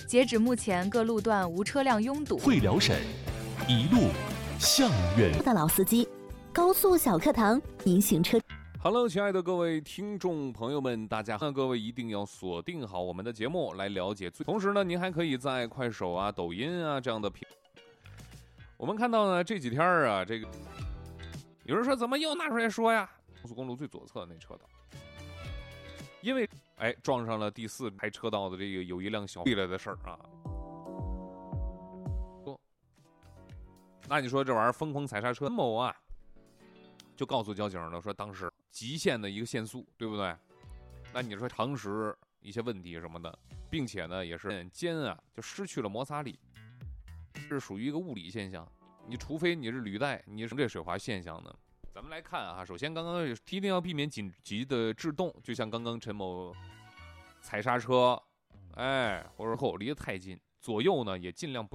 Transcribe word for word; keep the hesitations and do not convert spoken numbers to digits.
截止目前，各路段无车辆拥堵。 会辽沈，一路向远的老司机，高速小课堂，您行车。 Hello， 亲爱的各位听众朋友们，大家好！各位一定要锁定好我们的节目来了解最。同时呢，您还可以在快手啊、抖音啊这样的平。我们看到呢这几天啊，这个有人说怎么又拿出来说呀？高速公路最左侧那车道，因为哎撞上了第四排车道的这个有一辆小来的事儿啊。那你说这玩意儿疯狂踩刹车，某啊就告诉交警了，说当时极限的一个限速，对不对？那你说常识一些问题什么的，并且呢也是肩啊就失去了摩擦力，是属于一个物理现象。你除非你是履带，你是这水滑现象呢？咱们来看啊，首先刚刚一定要避免紧急的制动，就像刚刚陈某踩刹车，哎，或者后离得太近，左右呢也尽量不。